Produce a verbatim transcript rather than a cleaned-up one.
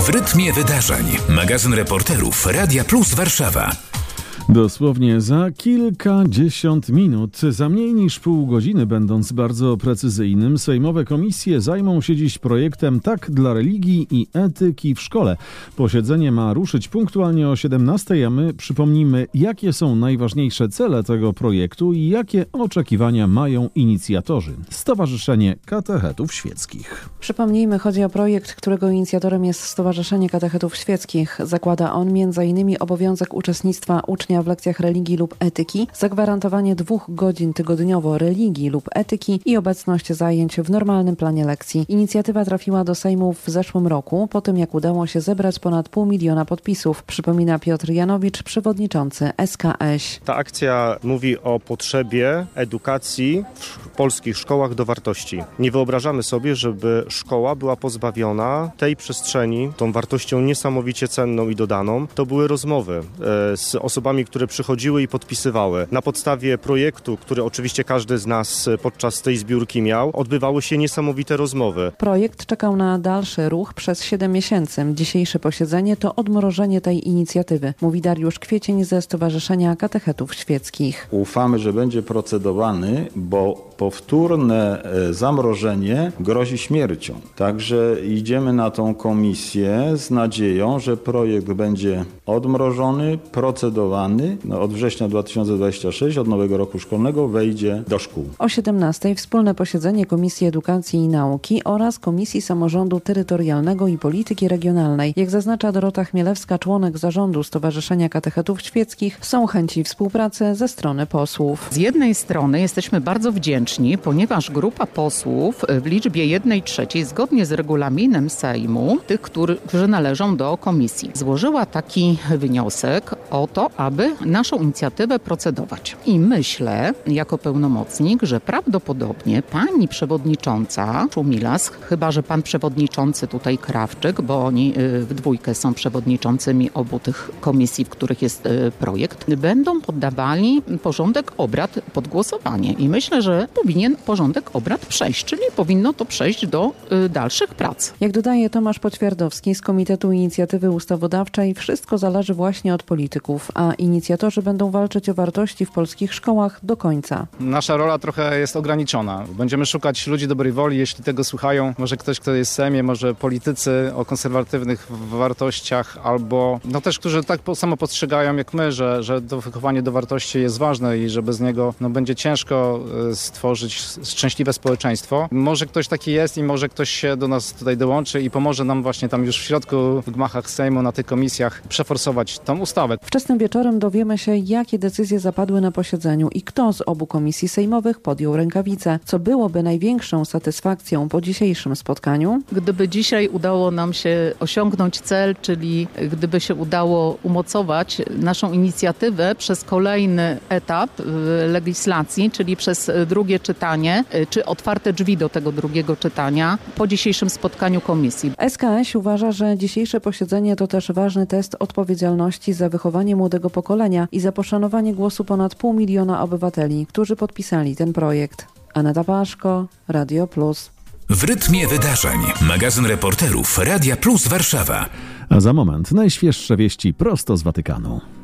W rytmie wydarzeń. Magazyn reporterów Radia Plus Warszawa. Dosłownie za kilkadziesiąt minut, za mniej niż pół godziny, będąc bardzo precyzyjnym, sejmowe komisje zajmą się dziś projektem Tak dla religii i etyki w szkole. Posiedzenie ma ruszyć punktualnie o siedemnastej, a my przypomnimy, jakie są najważniejsze cele tego projektu i jakie oczekiwania mają inicjatorzy. Stowarzyszenie Katechetów Świeckich. Przypomnijmy, chodzi o projekt, którego inicjatorem jest Stowarzyszenie Katechetów Świeckich. Zakłada on między innymi obowiązek uczestnictwa ucznia w lekcjach religii lub etyki, zagwarantowanie dwóch godzin tygodniowo religii lub etyki i obecność zajęć w normalnym planie lekcji. Inicjatywa trafiła do Sejmu w zeszłym roku, po tym jak udało się zebrać ponad pół miliona podpisów, przypomina Piotr Janowicz, przewodniczący S K eś. Ta akcja mówi o potrzebie edukacji w polskich szkołach do wartości. Nie wyobrażamy sobie, żeby szkoła była pozbawiona tej przestrzeni, tą wartością niesamowicie cenną i dodaną. To były rozmowy e, z osobami, które przychodziły i podpisywały. Na podstawie projektu, który oczywiście każdy z nas podczas tej zbiórki miał, odbywały się niesamowite rozmowy. Projekt czekał na dalszy ruch przez siedem miesięcy. Dzisiejsze posiedzenie to odmrożenie tej inicjatywy, mówi Dariusz Kwiecień ze Stowarzyszenia Katechetów Świeckich. Ufamy, że będzie procedowany, bo powtórne zamrożenie grozi śmiercią. Także idziemy na tą komisję z nadzieją, że projekt będzie odmrożony, procedowany. No, od września dwa tysiące dwudziestego szóstego, od nowego roku szkolnego, wejdzie do szkół. O siedemnastej wspólne posiedzenie Komisji Edukacji i Nauki oraz Komisji Samorządu Terytorialnego i Polityki Regionalnej. Jak zaznacza Dorota Chmielewska, członek zarządu Stowarzyszenia Katechetów Świeckich, są chęci współpracy ze strony posłów. Z jednej strony jesteśmy bardzo wdzięczni, ponieważ grupa posłów w liczbie jednej trzeciej, zgodnie z regulaminem Sejmu, tych, którzy należą do komisji, złożyła taki wniosek o to, aby naszą inicjatywę procedować. I myślę, jako pełnomocnik, że prawdopodobnie pani przewodnicząca Szumilas, chyba że pan przewodniczący tutaj Krawczyk, bo oni w dwójkę są przewodniczącymi obu tych komisji, w których jest projekt, będą poddawali porządek obrad pod głosowanie. I myślę, że powinien porządek obrad przejść, czyli powinno to przejść do y, dalszych prac. Jak dodaje Tomasz Poćwiardowski z Komitetu Inicjatywy Ustawodawczej, wszystko zależy właśnie od polityków, a inicjatorzy będą walczyć o wartości w polskich szkołach do końca. Nasza rola trochę jest ograniczona. Będziemy szukać ludzi dobrej woli, jeśli tego słuchają. Może ktoś, kto jest w Sejmie, może politycy o konserwatywnych wartościach, albo no też, którzy tak samo postrzegają jak my, że, że to wychowanie do wartości jest ważne i że bez niego no, będzie ciężko stworzyć szczęśliwe społeczeństwo. Może ktoś taki jest i może ktoś się do nas tutaj dołączy i pomoże nam właśnie tam już w środku, w gmachach Sejmu, na tych komisjach przeforsować tą ustawę. Wczesnym wieczorem dowiemy się, jakie decyzje zapadły na posiedzeniu i kto z obu komisji sejmowych podjął rękawice, co byłoby największą satysfakcją po dzisiejszym spotkaniu. Gdyby dzisiaj udało nam się osiągnąć cel, czyli gdyby się udało umocować naszą inicjatywę przez kolejny etap legislacji, czyli przez drugie czytanie, czy otwarte drzwi do tego drugiego czytania po dzisiejszym spotkaniu komisji. S K eś uważa, że dzisiejsze posiedzenie to też ważny test odpowiedzialności za wychowanie młodego pokolenia i za poszanowanie głosu ponad pół miliona obywateli, którzy podpisali ten projekt. Aneta Paszko, Radio Plus. W rytmie wydarzeń. Magazyn reporterów Radia Plus Warszawa. A za moment najświeższe wieści prosto z Watykanu.